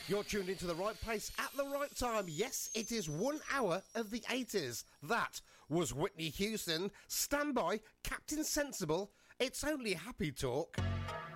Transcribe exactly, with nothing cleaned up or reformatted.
You're tuned into the right place at the right time. Yes, it is one hour of the eighties. That was Whitney Houston. Stand by, Captain Sensible. It's only happy talk.